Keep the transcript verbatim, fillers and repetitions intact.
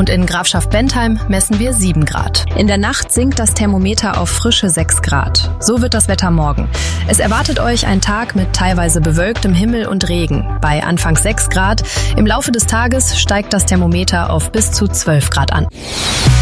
und in Grafschaft Bentheim messen wir sieben Grad. In der Nacht sinkt das Thermometer auf frische sechs Grad. So wird das Wetter morgen. Es erwartet euch ein Tag mit teilweise bewölktem Himmel und Regen. Bei anfangs sechs Grad. Im Laufe des Tages steigt das Thermometer auf bis zu zwölf Grad an.